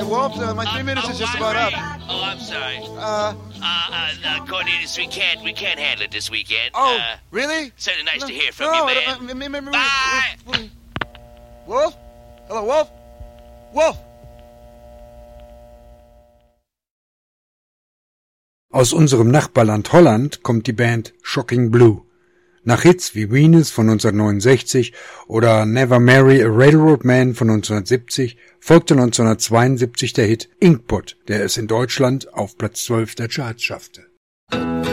Wolf. My 3 minutes is just about up. Oh, I'm sorry. Cornelius, we can't handle it this weekend. Oh, really? Certainly nice to hear from you, man. Bye! Wolf? Hello, Wolf? Wolf! Aus unserem Nachbarland Holland kommt die Band Shocking Blue. Nach Hits wie Venus von 1969 oder Never Marry a Railroad Man von 1970 folgte 1972 der Hit Inkpot, der es in Deutschland auf Platz 12 der Charts schaffte.